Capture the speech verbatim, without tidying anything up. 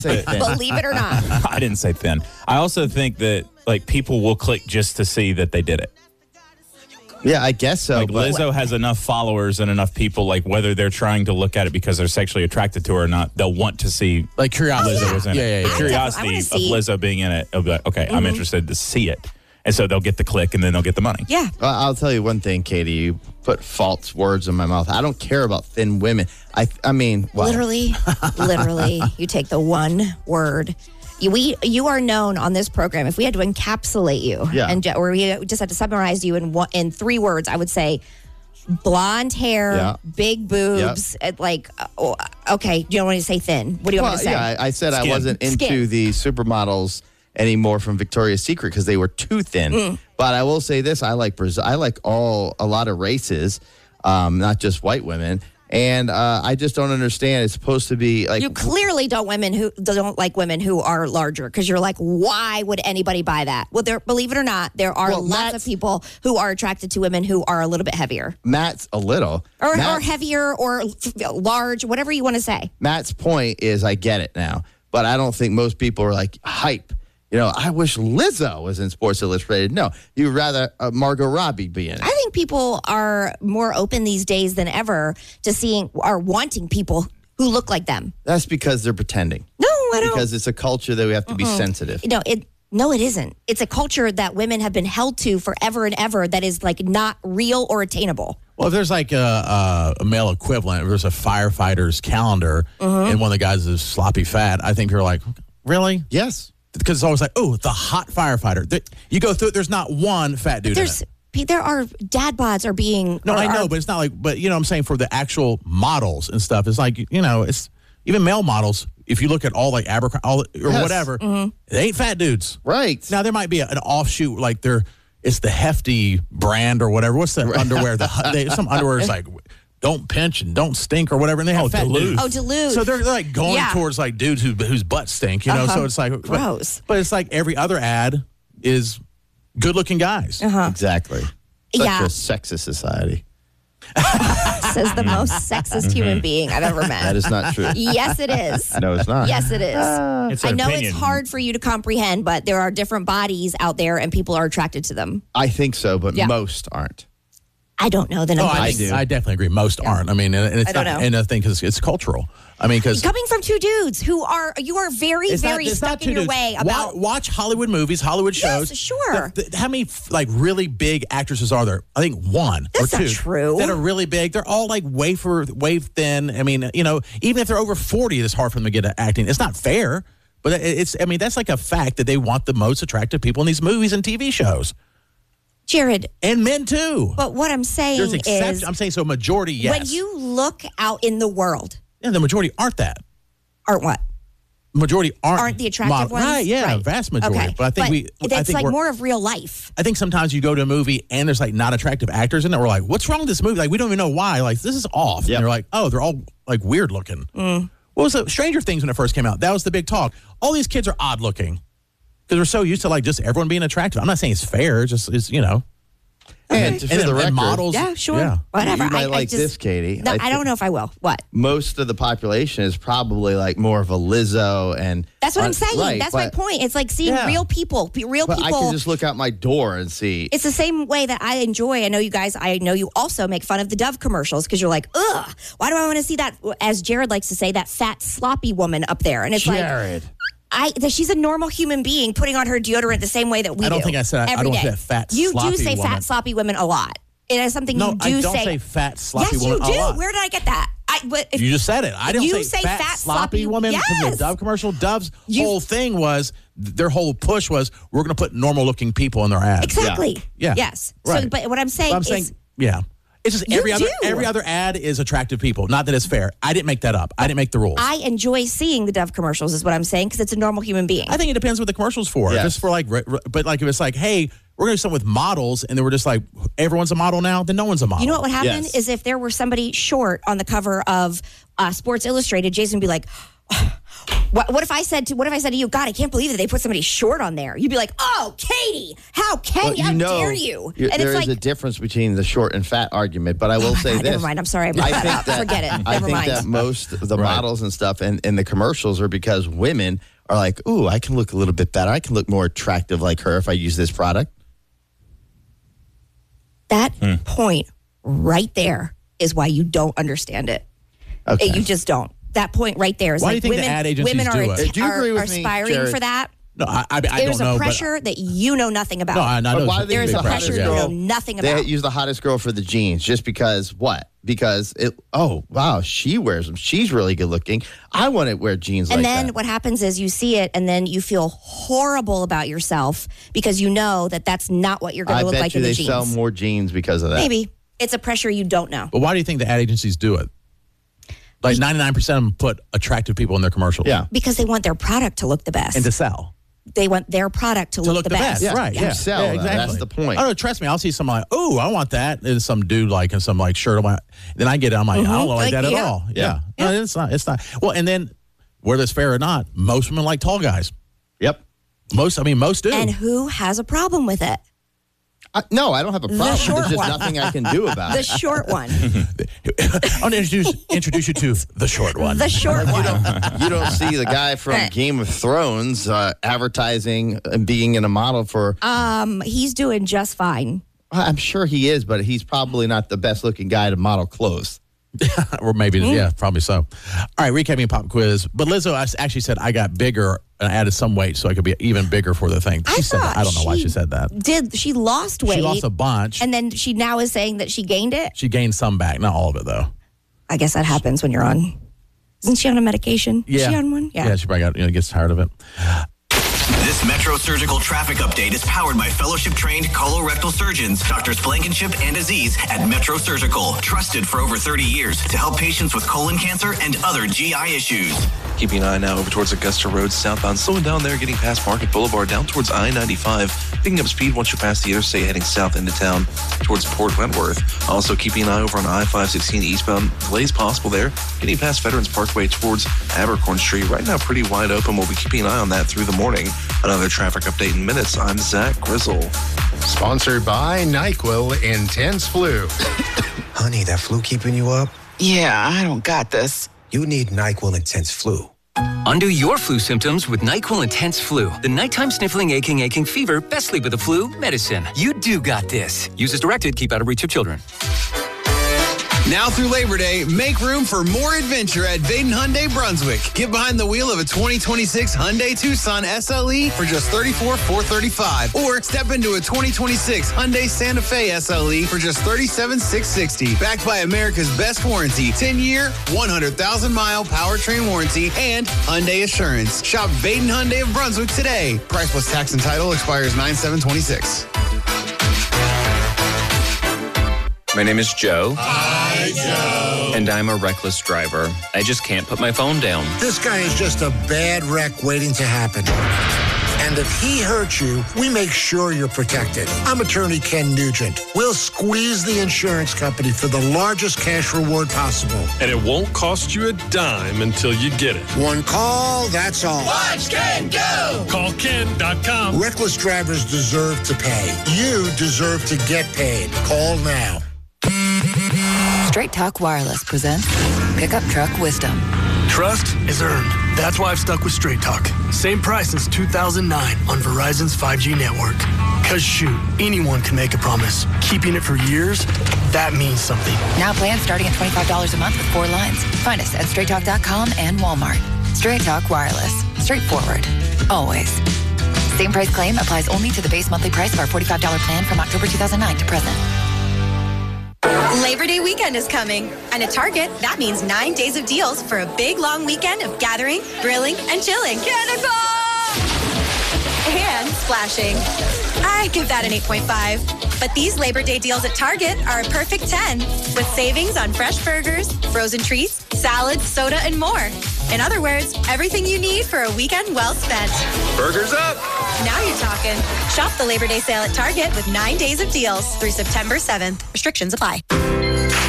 Say thin. Believe it or not. I didn't say thin. I also think that like people will click just to see that they did it. Yeah, I guess so. Like but Lizzo has enough followers and enough people, like whether they're trying to look at it because they're sexually attracted to her or not, they'll want to see Like curiosity. Lizzo was in Yeah, it. yeah, yeah. The I curiosity definitely- I of wanna see. Lizzo being in it, it'll be like, okay, I'm interested to see it. And so they'll get the click and then they'll get the money. Yeah. Well, I'll tell you one thing, Katie. You put false words in my mouth. I don't care about thin women. I I mean, well, Literally, literally, you take the one word. You, we, you are known on this program. If we had to encapsulate you, Yeah. and ju- or we just had to summarize you in one, in three words, I would say blonde hair, Yeah. big boobs. uh, Like, uh, oh, okay, you don't want to say thin. What do you well, want me to say? yeah, I, I said Skin. I wasn't into Skin. the supermodels anymore from Victoria's Secret because they were too thin. Mm. But I will say this: I like Brazil. I like all a lot of races, um, not just white women. And uh, I just don't understand. It's supposed to be like You clearly don't women who don't like women who are larger because you're like, why would anybody buy that? Well, there, believe it or not, there are Well, lots Matt's- of people who are attracted to women who are a little bit heavier Matt's a little. or, Matt- or heavier or f- large, whatever you want to say. Matt's point is, I get it now, but I don't think most people are like hype. You know, I wish Lizzo was in Sports Illustrated. No, you'd rather uh, Margot Robbie be in it. I think people are more open these days than ever to seeing or wanting people who look like them. That's because they're pretending. No, I don't. Because it's a culture that we have to be sensitive. No, it no, it isn't. It's a culture that women have been held to forever and ever that is like not real or attainable. Well, if there's like a, a, a male equivalent, if there's a firefighter's calendar and one of the guys is sloppy fat, I think you're like, really? Yes. Because it's always like, oh, the hot firefighter. The- You go through it, there's not one fat dude in There's it. there are dad bods are being No, are- I know, are- but it's not like, but you know what I'm saying, for the actual models and stuff, it's like, you know, it's even male models, if you look at all like Abercrombie all, or Yes. whatever, they ain't fat dudes. Right. Now, there might be a, an offshoot, like they're, it's the Hefty brand or whatever. What's the underwear? The hu- they, Some underwear is like, don't pinch and don't stink or whatever, and they have Oh, fat Duluth. dudes. Oh, Duluth. So they're, they're like going Yeah. towards like dudes who, whose butts stink, you know? Uh-huh. So it's like, but- Gross. But, it's like every other ad is good looking guys. Exactly. Such Yeah. a sexist society. says the most sexist human being I've ever met. That is not true. Yes, it is. No, it's not. Yes, it is. It's I an know opinion. it's hard for you to comprehend, but there are different bodies out there and people are attracted to them. I think so, but Yeah. most aren't. I don't know the Oh, numbers. I, I do. I definitely agree. Most aren't. I mean, and it's I don't not, know. and I think it's, it's cultural. I mean, because Coming from two dudes who are, you are very, very stuck in your way about. Wa- watch Hollywood movies, Hollywood Yes, shows. sure. The- the- how many like really big actresses are there? I think one That's or not two true. that are really big. They're all like wafer, wave thin. I mean, you know, even if they're over forty, it's hard for them to get acting. It's not fair, but it- it's. I mean, that's like a fact that they want the most attractive people in these movies and T V shows, Jared, and men too. but what I'm saying There's is, exceptions. I'm saying so. Majority, yes. when you look out in the world, yeah, the majority aren't that. aren't what? Majority aren't Aren't the attractive model- ones? Right, yeah, Right. vast majority. Okay. But I think we. I That's think like we're- more of real life. I think sometimes you go to a movie and there's like not attractive actors in it. We're like, what's wrong with this movie? Like, we don't even know why. Like, this is off. Yep. And they're like, oh, they're all like weird looking. Mm. What was it? Stranger Things when it first came out? That was the big talk. All these kids are odd looking because we're so used to like just everyone being attractive. I'm not saying it's fair. It's just it's you know. And, And, for and, the and record, models. Yeah, sure. Yeah. Whatever. You might I, I like just, this, Katie. No, I, I don't thi- know if I will. What? Most of the population is probably like more of a Lizzo, and That's what uh, I'm saying. right, That's but, my point. It's like seeing Yeah. real people, pe- real But I people. can just look out my door and see. It's the same way that I enjoy. I know you guys, I know you also make fun of the Dove commercials because you're like, ugh, why do I want to see that, as Jared likes to say, that fat, sloppy woman up there? And it's Jared. like, I, that she's a normal human being putting on her deodorant the same way that we do. I don't think I said- I every don't day. say fat, You do sloppy say woman. fat, sloppy women a lot. It is something No, you do I don't say, fat, sloppy yes, woman you a do. lot. Where did I get that? I, but if, You just said it. I don't You say, say fat, fat, sloppy, sloppy- woman because Yes. of the Dove commercial. Dove's You- whole thing was, their whole push was, we're going to put normal looking people in their ads. exactly. Yeah. Yes. So, Right. but what I'm saying But I'm is, saying, yeah. It's just You every other do. every other ad is attractive people. Not that it's fair. I didn't make that up. I didn't make the rules. I enjoy seeing the Dove commercials, is what I'm saying, because it's a normal human being. I think it depends what the commercial's for. Yes. Just for like, re- re- but like if it's like, hey, we're going to do something with models, and then we're just like, everyone's a model now, then no one's a model. You know what would happen Yes. is if there were somebody short on the cover of uh, Sports Illustrated, Jason would be like, What, what if I said to what if I said to you, God, I can't believe that they put somebody short on there. You'd be like, oh, Katie, how can Well, you? How you know, dare you? you- And there it's is like, a difference between the short and fat argument, but I will oh my say God, this. never mind. I'm sorry. I brought I that think up. that, Forget it. I Never think mind. that most of the Right. models and stuff and in the commercials are because women are like, ooh, I can look a little bit better. I can look more attractive like her if I use this product. That point right there is why you don't understand it. Okay. You just don't. That point right there is Why do like you think the women, ad agencies women are, do it? atti- Do you agree are, with are me, aspiring Jared? for that. No, I, I, I There's don't know. a but- pressure that you know nothing about. No, I, I know. But why there's do they There's use a the pressure hottest you girl? know nothing They about. use the hottest girl for the jeans just because what? Because it. Oh wow, she wears them. She's really good looking. I want to wear jeans And like then that. what happens is you see it and then you feel horrible about yourself because you know that that's not what you're going I to look bet like you in the they jeans. sell more jeans because of that. Maybe. It's a pressure you don't know. But why do you think the ad agencies do it? Like ninety-nine percent of them put attractive people in their commercials. Yeah. Because they want their product to look the best. And to sell. They want their product to, To look the best. Yeah. Right. You Yeah. sell yeah, them. exactly. That's the point. Oh, no, trust me. I'll see someone like, oh, I want that. And some dude like in some like shirt. I'm like, then I get it. I'm like, I don't like, Like, that at yeah. all. Yeah. No, it's not. It's not. Well, and then whether it's fair or not, most women like tall guys. Yep. Most, I mean, most do. And who has a problem with it? I, no, I don't have a problem. short There's just one. nothing I can do about The it. short one. I want to introduce, introduce you to the short one. The short one. You don't see the guy from Right. Game of Thrones uh, advertising and being in a model for. Um, he's doing just fine. I'm sure he is, but he's probably not the best looking guy to model clothes. Or maybe, yeah, probably so. All right, recapping pop quiz. But Lizzo actually said I got bigger and added some weight so I could be even bigger for the thing. She I said that. thought I don't know why she she said that. Did she lost weight? She lost a bunch. and then she now is saying that she gained it. She gained some back, not all of it though. I guess that happens when you're on. Isn't she on a medication? Is Yeah, she on one? Yeah, she probably got you know gets tired of it. This Metro Surgical traffic update is powered by fellowship-trained colorectal surgeons, Doctors Blankenship and Aziz at Metro Surgical, trusted for over thirty years to help patients with colon cancer and other G I issues. Keeping an eye now over towards Augusta Road southbound. Slowing down there, getting past Market Boulevard, down towards I ninety-five. Picking up speed once you pass the interstate, heading south into town towards Port Wentworth. Also keeping an eye over on I five sixteen eastbound. Delays possible there. Getting past Veterans Parkway towards Abercorn Street. Right now, pretty wide open. We'll be keeping an eye on that through the morning. Another traffic update in minutes. I'm Zach Grizzle. Sponsored by NyQuil Intense Flu. Honey, that flu keeping you up? Yeah, I don't got this. You need NyQuil Intense Flu. Undo your flu symptoms with NyQuil Intense Flu. The nighttime sniffling, aching, aching fever, best sleep with the flu medicine. You do got this. Use as directed. Keep out of reach of children. Now through Labor Day, make room for more adventure at Baden Hyundai Brunswick. Get behind the wheel of a twenty twenty-six Hyundai Tucson S L E for just thirty-four thousand four hundred thirty-five dollars. Or step into a twenty twenty-six Hyundai Santa Fe S L E for just thirty-seven thousand six hundred sixty dollars. Backed by America's best warranty, ten-year, one hundred thousand mile powertrain warranty, and Hyundai Assurance. Shop Baden Hyundai of Brunswick today. Price plus tax and title expires nine seven twenty-six. My name is Joe. Hi, Joe. And I'm a reckless driver. I just can't put my phone down. This guy is just a bad wreck waiting to happen. And if he hurts you, we make sure you're protected. I'm attorney Ken Nugent. We'll squeeze the insurance company for the largest cash reward possible. And it won't cost you a dime until you get it. One call, that's all. Watch Ken go! Call Ken dot com. Reckless drivers deserve to pay. You deserve to get paid. Call now. Straight Talk Wireless presents Pickup Truck Wisdom. Trust is earned. That's why I've stuck with Straight Talk. Same price since two thousand nine on Verizon's five G network. Cause shoot, anyone can make a promise. Keeping it for years, that means something. Now plans starting at twenty-five dollars a month with four lines. Find us at straight talk dot com and Walmart. Straight Talk Wireless. Straightforward. Always. Same price claim applies only to the base monthly price of our forty-five dollars plan from October two thousand nine to present. Labor Day weekend is coming, and at Target, that means nine days of deals for a big, long weekend of gathering, grilling, and chilling. Cannonball! And splashing. I give that an eight point five. But these Labor Day deals at Target are a perfect ten, with savings on fresh burgers, frozen treats, salads, soda, and more. In other words, everything you need for a weekend well spent. Burgers up! Now you're talking. Shop the Labor Day sale at Target with nine days of deals through September seventh. Restrictions apply.